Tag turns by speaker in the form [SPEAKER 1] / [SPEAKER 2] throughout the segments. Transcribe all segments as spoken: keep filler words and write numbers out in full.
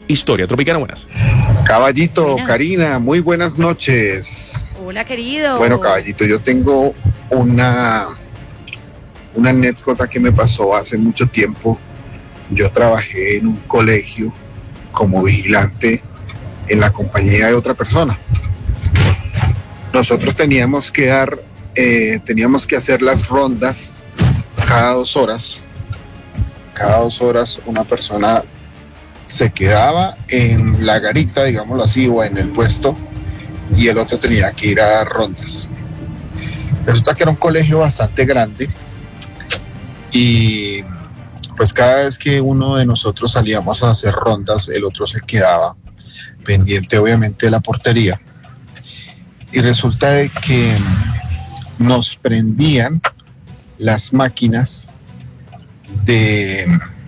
[SPEAKER 1] historia. Tropicana, buenas.
[SPEAKER 2] Caballito,
[SPEAKER 3] Buenas.
[SPEAKER 2] Karina, muy buenas noches.
[SPEAKER 3] Hola, querido.
[SPEAKER 2] Bueno, Caballito, yo tengo una, una anécdota que me pasó hace mucho tiempo. Yo trabajé en un colegio como vigilante en la compañía de otra persona. Nosotros teníamos que dar, eh, teníamos que hacer las rondas cada dos horas. Cada dos horas una persona se quedaba en la garita, digámoslo así, o en el puesto, y el otro tenía que ir a dar rondas. Resulta que era un colegio bastante grande y pues cada vez que uno de nosotros salíamos a hacer rondas, el otro se quedaba pendiente obviamente de la portería. Y resulta de que nos prendían las máquinas de,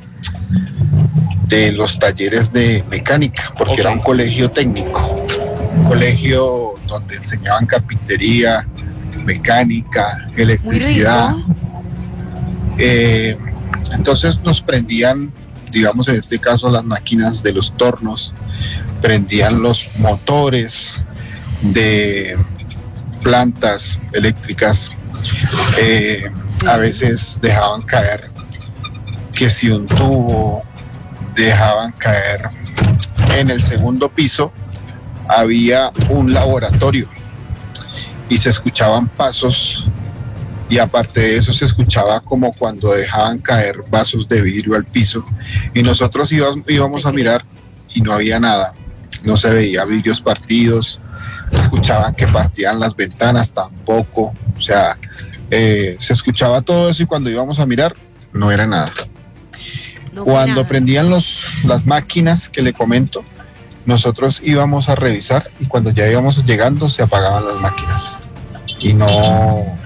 [SPEAKER 2] de los talleres de mecánica, porque
[SPEAKER 1] Ok.
[SPEAKER 2] era un colegio técnico, un colegio donde enseñaban carpintería, mecánica,
[SPEAKER 3] Muy
[SPEAKER 2] electricidad.
[SPEAKER 3] rico.
[SPEAKER 2] Eh, entonces nos prendían, digamos en este caso, las máquinas de los tornos, prendían los motores de plantas eléctricas, eh,
[SPEAKER 3] Sí.
[SPEAKER 2] a veces dejaban caer que si un tubo, dejaban caer en el segundo piso, había un laboratorio y se escuchaban pasos, y aparte de eso se escuchaba como cuando dejaban caer vasos de vidrio al piso, y nosotros íbamos, íbamos a mirar y no había nada, no se veía vidrios partidos, se escuchaban que partían las ventanas tampoco, o sea, eh, se escuchaba todo eso, y cuando íbamos a mirar no era nada.
[SPEAKER 3] No fue
[SPEAKER 2] Cuando
[SPEAKER 3] nada.
[SPEAKER 2] prendían los, las máquinas que le comento, nosotros íbamos a revisar, y cuando ya íbamos llegando se apagaban las máquinas y no,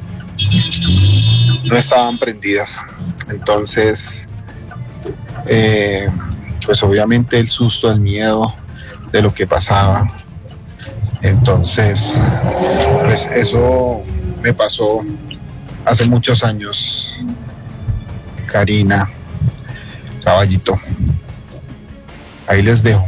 [SPEAKER 2] no estaban prendidas. Entonces, eh, pues obviamente el susto, el miedo de lo que pasaba. Entonces, pues eso me pasó hace muchos años, Karina, Caballito. Ahí les dejo.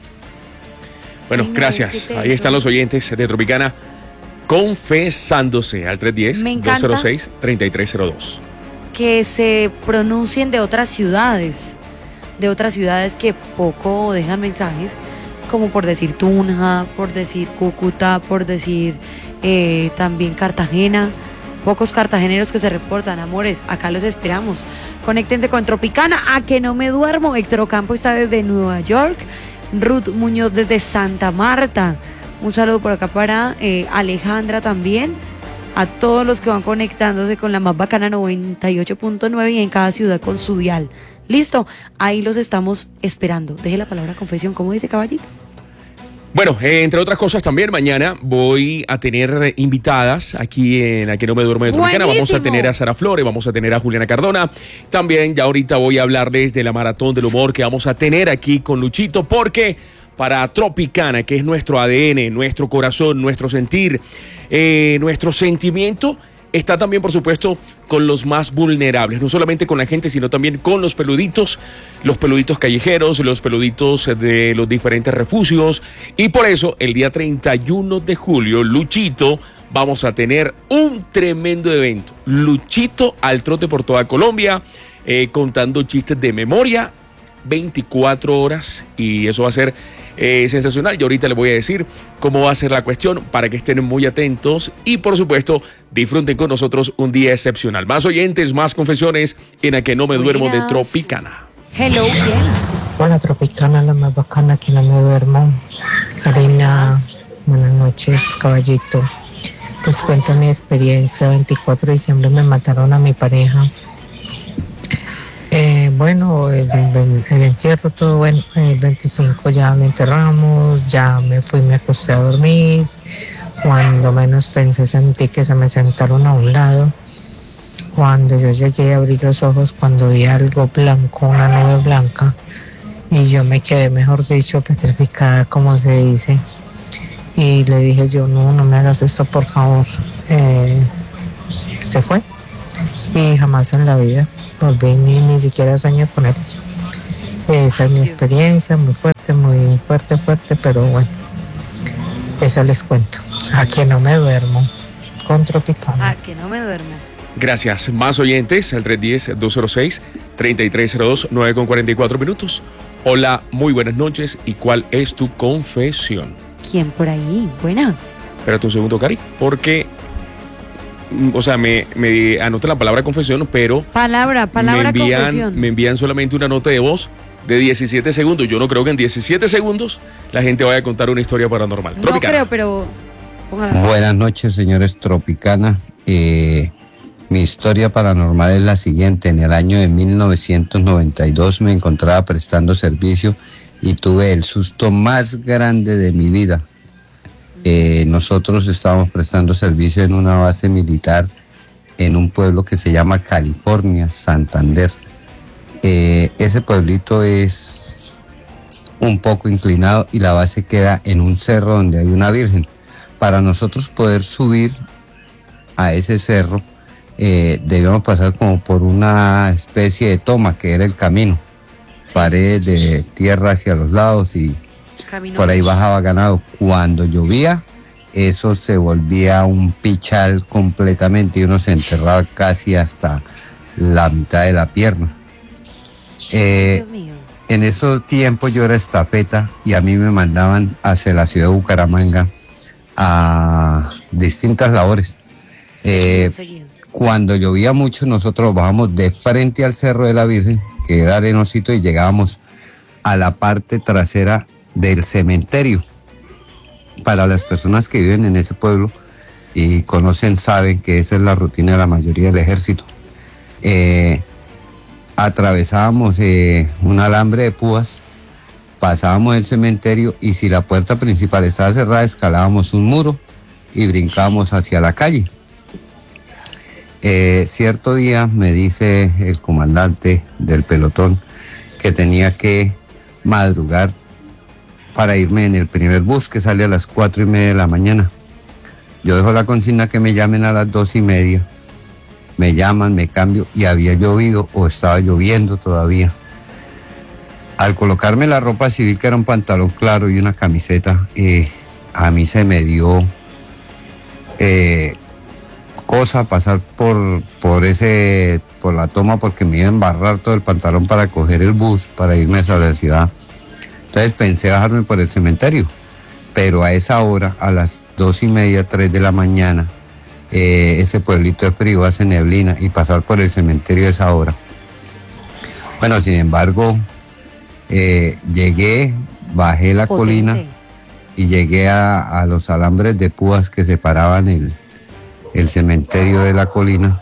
[SPEAKER 1] Bueno,
[SPEAKER 3] Ay, no,
[SPEAKER 1] gracias.
[SPEAKER 3] qué tenso.
[SPEAKER 1] Ahí están los oyentes de Tropicana confesándose al tres uno cero,
[SPEAKER 3] Me
[SPEAKER 1] dos
[SPEAKER 3] encanta.
[SPEAKER 1] cero seis, tres tres cero dos.
[SPEAKER 3] Que se pronuncien de otras ciudades, de otras ciudades que poco dejan mensajes, como por decir Tunja, por decir Cúcuta, por decir eh, también Cartagena. Pocos cartageneros que se reportan, amores, acá los esperamos. Conéctense con Tropicana, a que no me duermo. Héctor Ocampo está desde Nueva York, Ruth Muñoz desde Santa Marta. Un saludo por acá para eh, Alejandra también. A todos los que van conectándose con la más bacana noventa y ocho punto nueve y en cada ciudad con su dial. Listo, ahí los estamos esperando. Deje la palabra confesión, ¿cómo dice, caballito?
[SPEAKER 1] Bueno, eh, entre otras cosas también, mañana voy a tener invitadas aquí en A que no me duermo de Tropicana. Vamos a
[SPEAKER 3] Buenísimo.
[SPEAKER 1] tener a Sara Flores, vamos a tener a Juliana Cardona. También ya ahorita voy a hablarles de la Maratón del Humor que vamos a tener aquí con Luchito, porque para Tropicana, que es nuestro A D N, nuestro corazón, nuestro sentir, eh, nuestro sentimiento, está también, por supuesto, con los más vulnerables, no solamente con la gente, sino también con los peluditos, los peluditos callejeros, los peluditos de los diferentes refugios. Y por eso, el día treinta y uno de julio, Luchito, vamos a tener un tremendo evento. Luchito al trote por toda Colombia, eh, contando chistes de memoria, veinticuatro horas, y eso va a ser eh, sensacional. Y ahorita les voy a decir cómo va a ser la cuestión para que estén muy atentos y, por supuesto, disfruten con nosotros un día excepcional. Más oyentes, más confesiones en A que no me duermo de
[SPEAKER 3] Buenas.
[SPEAKER 1] Tropicana.
[SPEAKER 3] Hello, ¿quién?
[SPEAKER 4] Hola Tropicana, la más bacana, que no me duermo. Karina, buenas noches, caballito. Les cuento mi experiencia. veinticuatro de diciembre me mataron a mi pareja. Eh, bueno, el, el, el entierro, todo bueno. El veinticinco ya me enterramos, ya me fui, me acosté a dormir. Cuando menos pensé, sentí que se me sentaron a un lado. Cuando yo llegué a abrir los ojos, cuando vi algo blanco, una nube blanca, y yo me quedé, mejor dicho, petrificada, como se dice. Y le dije yo, no, no me hagas esto, por favor. Eh, se fue. Y jamás en la vida volví, ni, ni siquiera soñé con él. Esa es mi experiencia, muy fuerte. fuerte, muy fuerte, fuerte, pero bueno, eso les cuento. A que no me duermo con Tropicana.
[SPEAKER 3] A que no me duermo.
[SPEAKER 1] Gracias. Más oyentes al tres uno cero, dos cero seis, tres tres cero dos, nueve con cuarenta y cuatro minutos. Hola, muy buenas noches. ¿Y cuál es tu confesión?
[SPEAKER 3] ¿Quién por ahí? Buenas.
[SPEAKER 1] Espérate un segundo, Cari, porque, o sea, me, me anota la palabra confesión, pero
[SPEAKER 3] Palabra, palabra,
[SPEAKER 1] me envían,
[SPEAKER 3] confesión.
[SPEAKER 1] me envían solamente una nota de voz de diecisiete segundos. Yo no creo que en diecisiete segundos la gente vaya a contar una historia paranormal.
[SPEAKER 3] No
[SPEAKER 1] Tropicana.
[SPEAKER 3] creo, pero... póngala.
[SPEAKER 5] Buenas noches, señores Tropicana. Eh, mi historia paranormal es la siguiente. En el año de mil novecientos noventa y dos me encontraba prestando servicio y tuve el susto más grande de mi vida. Eh, nosotros estábamos prestando servicio en una base militar en un pueblo que se llama California, Santander. Eh, ese pueblito es un poco inclinado y la base queda en un cerro donde hay una virgen. Para nosotros poder subir a ese cerro, eh, debíamos pasar como por una especie de toma que era el camino, paredes de tierra hacia los lados y
[SPEAKER 3] Camino.
[SPEAKER 5] por ahí bajaba ganado. Cuando llovía, eso se volvía un pichal completamente y uno se enterraba casi hasta la mitad de la pierna. Eh,
[SPEAKER 3] Dios mío.
[SPEAKER 5] en esos tiempos yo era estafeta y a mí me mandaban hacia la ciudad de Bucaramanga a distintas labores. Eh,
[SPEAKER 3] Seguido.
[SPEAKER 5] cuando llovía mucho, nosotros bajamos de frente al Cerro de la Virgen, que era arenosito, y llegábamos a la parte trasera del cementerio. Para las personas que viven en ese pueblo y conocen, saben que esa es la rutina de la mayoría del ejército. Eh, atravesábamos eh, un alambre de púas, pasábamos el cementerio y si la puerta principal estaba cerrada, escalábamos un muro y brincábamos hacia la calle. Eh, cierto día me dice el comandante del pelotón que tenía que madrugar para irme en el primer bus que sale a las cuatro y media de la mañana. Yo dejo la consigna que me llamen a las dos y media. Me llaman, me cambio y había llovido o estaba lloviendo todavía. Al colocarme la ropa civil, que era un pantalón claro y una camiseta, eh, a mí se me dio eh, cosa pasar por, por, ese, por la toma porque me iba a embarrar todo el pantalón para coger el bus, para irme hacia la ciudad. Entonces pensé bajarme por el cementerio, pero a esa hora, a las dos y media, tres de la mañana, eh, ese pueblito es frío, hace neblina, y pasar por el cementerio a esa hora. Bueno, sin embargo, eh, llegué, bajé la
[SPEAKER 3] Potente.
[SPEAKER 5] colina y llegué a, a los alambres de púas que separaban el, el cementerio de la colina.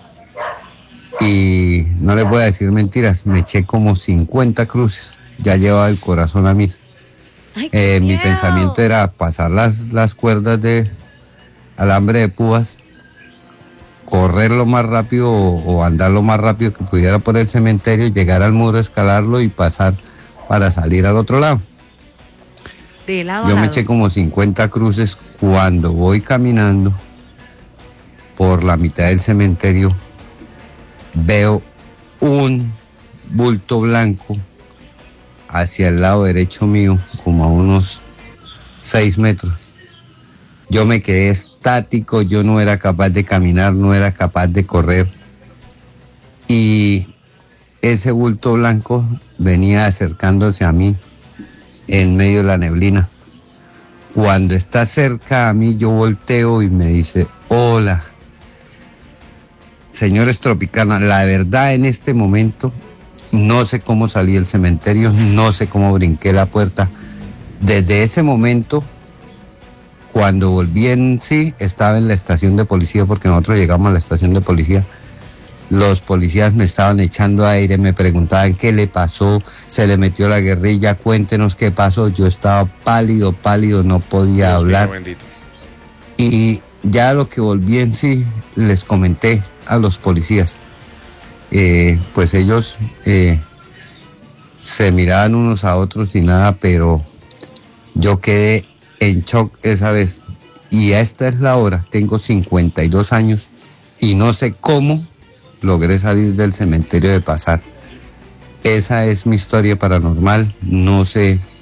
[SPEAKER 5] Y no les voy a decir mentiras, me eché como cincuenta cruces, ya llevaba el corazón a mil.
[SPEAKER 3] Ay, qué
[SPEAKER 5] Eh, mi
[SPEAKER 3] miedo.
[SPEAKER 5] pensamiento era pasar las, las cuerdas de alambre de púas, correr lo más rápido o, o andar lo más rápido que pudiera por el cementerio, llegar al muro, escalarlo y pasar para salir al otro lado.
[SPEAKER 3] De lado a
[SPEAKER 5] Yo me
[SPEAKER 3] lado.
[SPEAKER 5] eché como cincuenta cruces. Cuando voy caminando por la mitad del cementerio, veo un bulto blanco hacia el lado derecho mío, como a unos seis metros. Yo me quedé estático, yo no era capaz de caminar, no era capaz de correr. Y ese bulto blanco venía acercándose a mí en medio de la neblina. Cuando está cerca a mí, yo volteo y me dice, hola. Señores Tropicana, la verdad en este momento no sé cómo salí del cementerio, no sé cómo brinqué la puerta. Desde ese momento, cuando volví en sí, estaba en la estación de policía, porque nosotros llegamos a la estación de policía. Los policías me estaban echando aire, me preguntaban qué le pasó, se le metió la guerrilla, cuéntenos qué pasó. Yo estaba pálido, pálido, no podía
[SPEAKER 1] Dios
[SPEAKER 5] hablar.
[SPEAKER 1] mío, bendito.
[SPEAKER 5] Y ya lo que volví en sí, les comenté a los policías. Eh, pues ellos eh, se miraban unos a otros y nada, pero yo quedé en shock esa vez. Y esta es la hora, tengo cincuenta y dos años y no sé cómo logré salir del cementerio de pasar. Esa es mi historia paranormal, no sé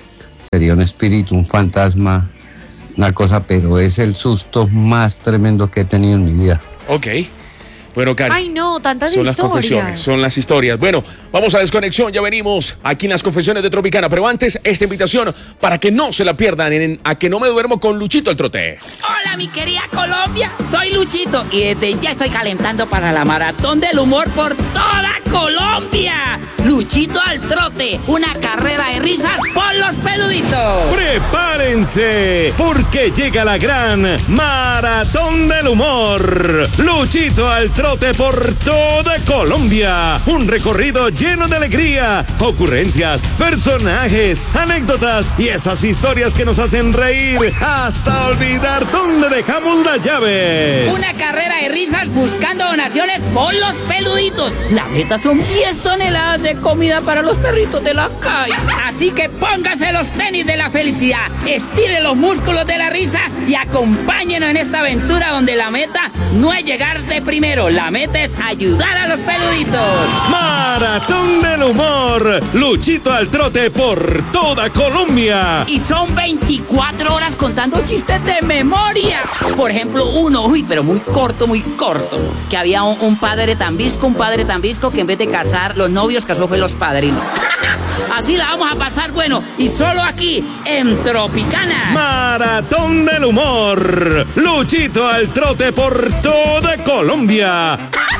[SPEAKER 5] sería un espíritu, un fantasma, una cosa, pero es el susto más tremendo que he tenido en mi vida.
[SPEAKER 1] Ok. Bueno, Cari.
[SPEAKER 3] Ay, no, tantas
[SPEAKER 1] son
[SPEAKER 3] historias.
[SPEAKER 1] las confesiones, son las historias. Bueno, vamos a Desconexión, ya venimos aquí en las confesiones de Tropicana. Pero antes, esta invitación para que no se la pierdan en A Que No Me Duermo con Luchito al Trote.
[SPEAKER 6] Hola, mi querida Colombia, soy Luchito y desde ya estoy calentando para la maratón del humor por toda Colombia. Luchito al Trote, una carrera de risas por los peluditos.
[SPEAKER 7] ¡Prepárense! Porque llega la gran Maratón del Humor. Luchito al Trote por toda Colombia. Un recorrido lleno de alegría, ocurrencias, personajes, anécdotas y esas historias que nos hacen reír hasta olvidar dónde dejamos las llaves.
[SPEAKER 6] Una carrera de risas buscando donaciones por los peluditos. La meta son diez toneladas de comida para los perritos de la calle. Así que póngase los tenis de la felicidad, estire los músculos de la risa y acompáñenos en esta aventura donde la meta no es llegar de primero, la meta es ayudar a los peluditos.
[SPEAKER 7] Maratón del Humor. Luchito al Trote por toda Colombia.
[SPEAKER 6] Y son veinticuatro horas contando chistes de memoria. Por ejemplo, uno, uy, pero muy corto, muy corto. Que había un, un padre tan visco, un padre tan visco que en vez de casar los novios, casó fue los padrinos. Así la vamos a pasar bueno. Y solo aquí, en Tropicana.
[SPEAKER 7] Maratón del Humor. Luchito al Trote por toda Colombia.